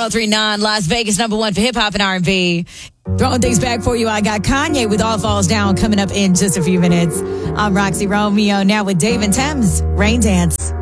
1039, Las Vegas #1 for hip hop and R&B. Throwing things back for you, I got Kanye with All Falls Down coming up in just a few minutes. I'm Roxy Romeo, now with Dave and Thames, Rain Dance.